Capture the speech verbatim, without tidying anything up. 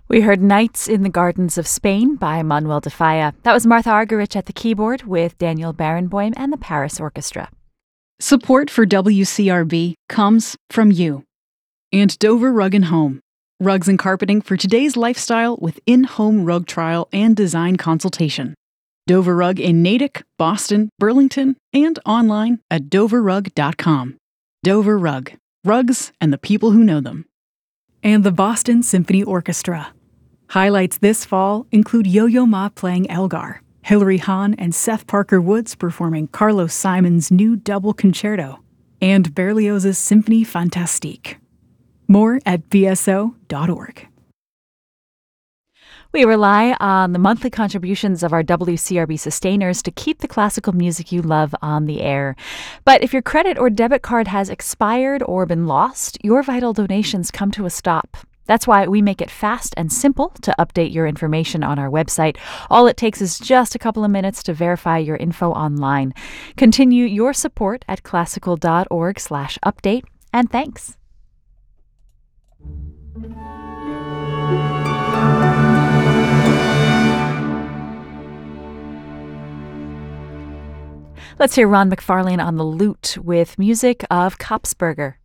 We heard Nights in the Gardens of Spain by Manuel de Falla. That was Martha Argerich at the keyboard with Daniel Barenboim and the Paris Orchestra. Support for W C R B comes from you and Dover Rug and Home. Rugs and carpeting for today's lifestyle with in-home rug trial and design consultation. Dover Rug in Natick, Boston, Burlington, and online at dover rug dot com. Dover Rug. Rugs and the people who know them. And the Boston Symphony Orchestra. Highlights this fall include Yo-Yo Ma playing Elgar, Hilary Hahn and Seth Parker Woods performing Carlos Simon's new double concerto, and Berlioz's Symphonie Fantastique. More at b s o dot org. We rely on the monthly contributions of our W C R B sustainers to keep the classical music you love on the air. But if your credit or debit card has expired or been lost, your vital donations come to a stop. That's why we make it fast and simple to update your information on our website. All it takes is just a couple of minutes to verify your info online. Continue your support at classical dot org slash update, and thanks. Let's hear Ron McFarlane on the lute with music of Kopsberger.